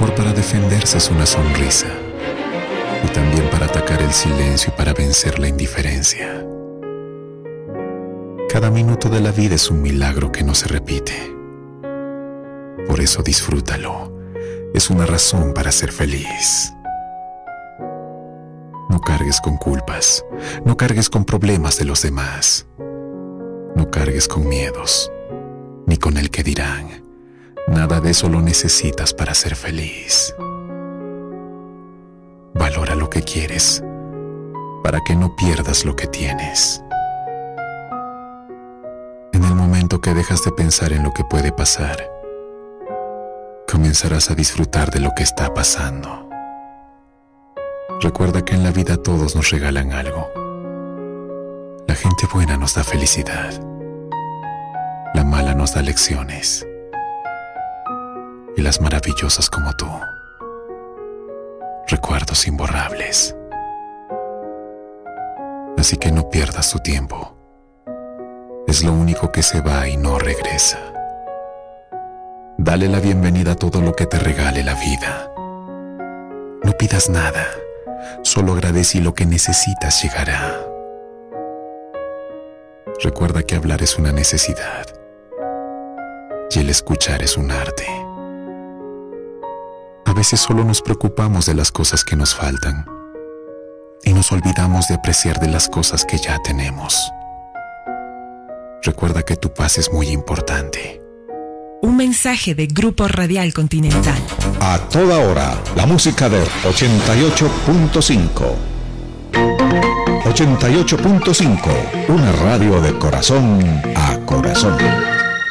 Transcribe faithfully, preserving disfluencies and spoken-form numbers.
mejor para defenderse es una sonrisa, y también para atacar el silencio y para vencer la indiferencia. Cada minuto de la vida es un milagro que no se repite. Por eso disfrútalo. Es una razón para ser feliz. No cargues con culpas. No cargues con problemas de los demás. No cargues con miedos, ni con el que dirán. Nada de eso lo necesitas para ser feliz. Valora lo que quieres, para que no pierdas lo que tienes. En el momento que dejas de pensar en lo que puede pasar, comenzarás a disfrutar de lo que está pasando. Recuerda que en la vida todos nos regalan algo. La gente buena nos da felicidad. La mala nos da lecciones. Y las maravillosas como tú, recuerdos imborrables. Así que no pierdas tu tiempo. Es lo único que se va y no regresa. Dale la bienvenida a todo lo que te regale la vida. No pidas nada, solo agradece y lo que necesitas llegará. Recuerda que hablar es una necesidad y el escuchar es un arte. A veces solo nos preocupamos de las cosas que nos faltan y nos olvidamos de apreciar de las cosas que ya tenemos. Recuerda que tu paz es muy importante. Un mensaje de Grupo Radial Continental. A toda hora, la música de ochenta y ocho punto cinco. ochenta y ocho punto cinco, una radio de corazón a corazón.